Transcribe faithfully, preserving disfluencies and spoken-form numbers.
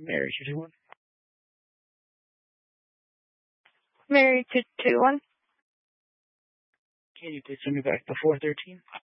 Mary two two one. Mary two two one. Can you please send me back the four thirteen?